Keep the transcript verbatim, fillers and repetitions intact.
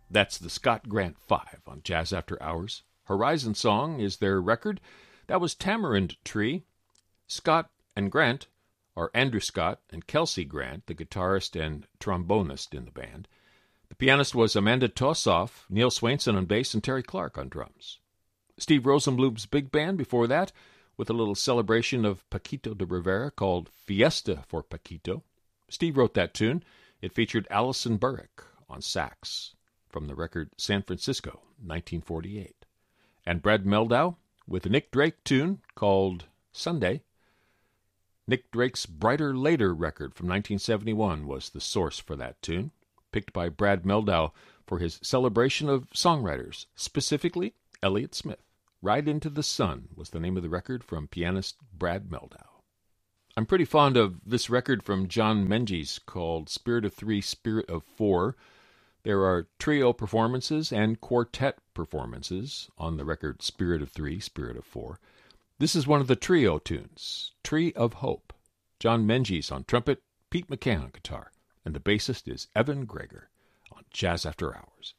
That's the Scott Grant Five on Jazz After Hours. Horizon Song is their record. That was Tamarind Tree. Scott and Grant are Andrew Scott and Kelsey Grant, the guitarist and trombonist in the band. The pianist was Amanda Tossoff, Neil Swainson on bass, and Terry Clark on drums. Steve Rosenblum's big band before that, with a little celebration of Paquito de Rivera called Fiesta for Paquito. Steve wrote that tune. It featured Allison Burrick on sax from the record San Francisco, nineteen forty-eight. And Brad Meldau with a Nick Drake tune called Sunday. Nick Drake's Brighter Later record from nineteen seventy-one was the source for that tune, picked by Brad Meldau for his celebration of songwriters, specifically Elliott Smith. Ride Into the Sun was the name of the record from pianist Brad Meldau. I'm pretty fond of this record from John Menzies called Spirit of Three, Spirit of Four. There are trio performances and quartet performances on the record Spirit of Three, Spirit of Four. This is one of the trio tunes, Tree of Hope. John Menzies on trumpet, Pete McCann on guitar, and the bassist is Evan Greger on Jazz After Hours.